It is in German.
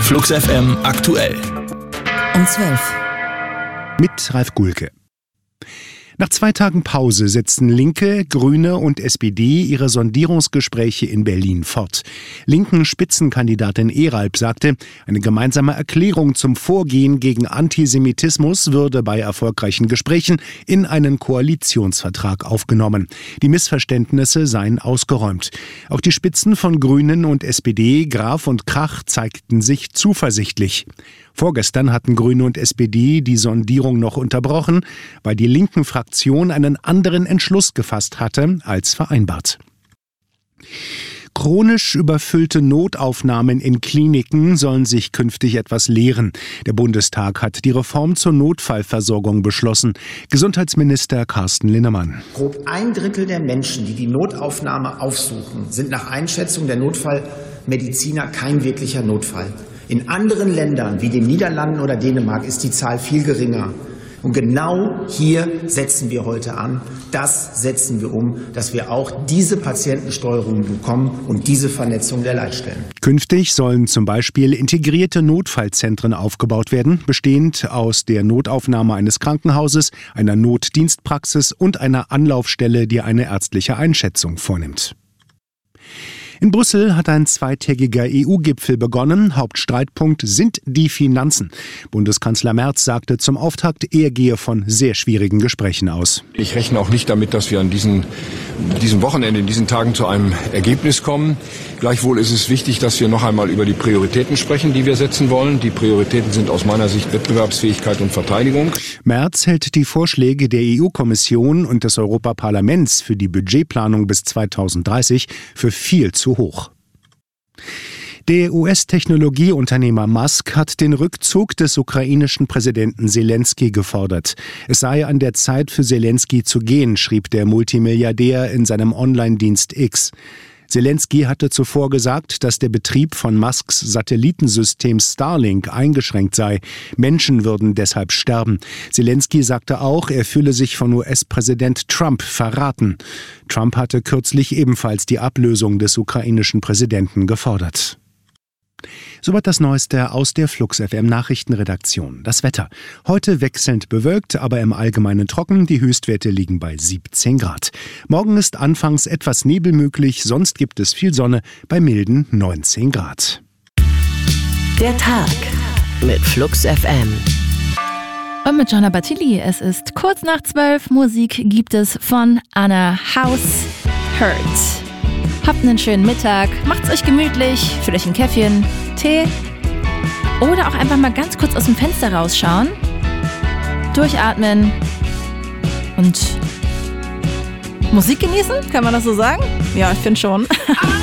Flux FM aktuell. Um 12. Mit Ralf Gulke. Nach 2 Tagen Pause setzen Linke, Grüne und SPD ihre Sondierungsgespräche in Berlin fort. Linken Spitzenkandidatin Eralb sagte, eine gemeinsame Erklärung zum Vorgehen gegen Antisemitismus würde bei erfolgreichen Gesprächen in einen Koalitionsvertrag aufgenommen. Die Missverständnisse seien ausgeräumt. Auch die Spitzen von Grünen und SPD, Graf und Krach, zeigten sich zuversichtlich. Vorgestern hatten Grüne und SPD die Sondierung noch unterbrochen, weil die linken Fraktion einen anderen Entschluss gefasst hatte als vereinbart. Chronisch überfüllte Notaufnahmen in Kliniken sollen sich künftig etwas leeren. Der Bundestag hat die Reform zur Notfallversorgung beschlossen. Gesundheitsminister Carsten Linnemann. Grob 1/3 der Menschen, die die Notaufnahme aufsuchen, sind nach Einschätzung der Notfallmediziner kein wirklicher Notfall. In anderen Ländern wie den Niederlanden oder Dänemark ist die Zahl viel geringer. Und genau hier setzen wir heute an. Das setzen wir um, dass wir auch diese Patientensteuerung bekommen und diese Vernetzung der Leitstellen. Künftig sollen zum Beispiel integrierte Notfallzentren aufgebaut werden, bestehend aus der Notaufnahme eines Krankenhauses, einer Notdienstpraxis und einer Anlaufstelle, die eine ärztliche Einschätzung vornimmt. In Brüssel hat ein 2-tägiger EU-Gipfel begonnen. Hauptstreitpunkt sind die Finanzen. Bundeskanzler Merz sagte zum Auftakt, er gehe von sehr schwierigen Gesprächen aus. Ich rechne auch nicht damit, dass wir an diesem Wochenende, in diesen Tagen zu einem Ergebnis kommen. Gleichwohl ist es wichtig, dass wir noch einmal über die Prioritäten sprechen, die wir setzen wollen. Die Prioritäten sind aus meiner Sicht Wettbewerbsfähigkeit und Verteidigung. Merz hält die Vorschläge der EU-Kommission und des Europaparlaments für die Budgetplanung bis 2030 für viel zu hoch. Der US-Technologieunternehmer Musk hat den Rückzug des ukrainischen Präsidenten Selenskyj gefordert. Es sei an der Zeit für Selenskyj zu gehen, schrieb der Multimilliardär in seinem Online-Dienst X. Selenskyj hatte zuvor gesagt, dass der Betrieb von Musks Satellitensystem Starlink eingeschränkt sei. Menschen würden deshalb sterben. Selenskyj sagte auch, er fühle sich von US-Präsident Trump verraten. Trump hatte kürzlich ebenfalls die Ablösung des ukrainischen Präsidenten gefordert. Soweit das Neueste aus der Flux FM Nachrichtenredaktion. Das Wetter. Heute wechselnd bewölkt, aber im Allgemeinen trocken. Die Höchstwerte liegen bei 17 Grad. Morgen ist anfangs etwas Nebel möglich, sonst gibt es viel Sonne bei milden 19 Grad. Der Tag mit Flux FM. Und mit Gianna Battilli. Es ist kurz nach 12. Musik gibt es von Anna House. Hurt. Habt einen schönen Mittag, macht's euch gemütlich, vielleicht ein Käffchen, Tee oder auch einfach mal ganz kurz aus dem Fenster rausschauen, durchatmen und Musik genießen, kann man das so sagen? Ja, ich finde schon.